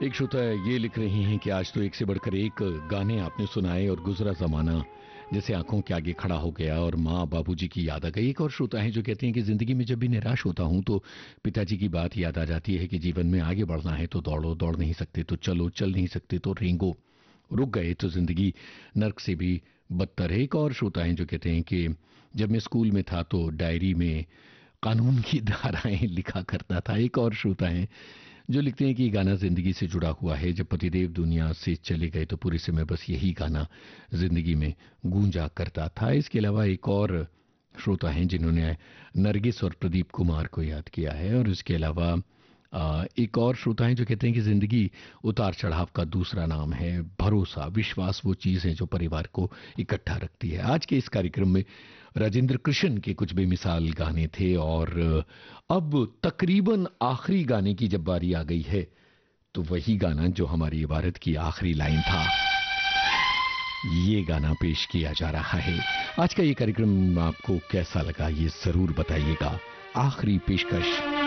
एक श्रोता ये लिख रही हैं कि आज तो एक से बढ़कर एक गाने आपने सुनाए और गुजरा जमाना जैसे आंखों के आगे खड़ा हो गया और माँ बाबूजी की याद आ गई। एक और श्रोता है जो कहते हैं कि जिंदगी में जब भी निराश होता हूं तो पिताजी की बात याद आ जाती है कि जीवन में आगे बढ़ना है तो दौड़ो, दौड़ नहीं सकते तो चलो, चल नहीं सकते तो रेंगो, रुक गए तो जिंदगी नर्क से भी बदतर है। एक और श्रोता है जो कहते हैं कि जब मैं स्कूल में था तो डायरी में कानून की धाराएं लिखा करता था। एक और श्रोता है जो लिखते हैं कि ये गाना जिंदगी से जुड़ा हुआ है, जब पतिदेव दुनिया से चले गए तो पूरे समय बस यही गाना जिंदगी में गूंजा करता था। इसके अलावा एक और श्रोता हैं जिन्होंने नरगिस और प्रदीप कुमार को याद किया है। और इसके अलावा एक और श्रोता हैं जो कहते हैं कि जिंदगी उतार चढ़ाव का दूसरा नाम है। भरोसा, विश्वास वो चीज है जो परिवार को इकट्ठा रखती है। आज के इस कार्यक्रम में राजेंद्र कृष्ण के कुछ बेमिसाल गाने थे और अब तकरीबन आखिरी गाने की जब बारी आ गई है तो वही गाना जो हमारी इबारत की आखिरी लाइन था, ये गाना पेश किया जा रहा है। आज का ये कार्यक्रम आपको कैसा लगा ये जरूर बताइएगा। आखिरी पेशकश